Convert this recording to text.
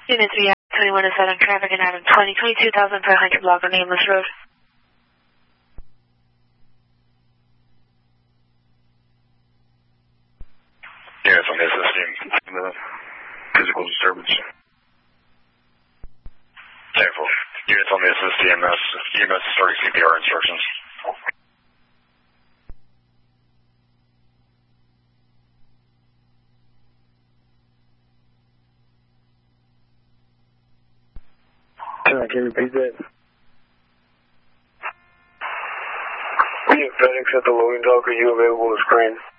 Unit 3, 21 is out on traffic and item 22,500 block on Nameless Road. Yeah, it's on the SSDM, physical disturbance. Careful. Units on the SSDMS, EMS starting CPR instructions. Can you repeat that? Yeah, FedEx at the loading dock, are you available to screen?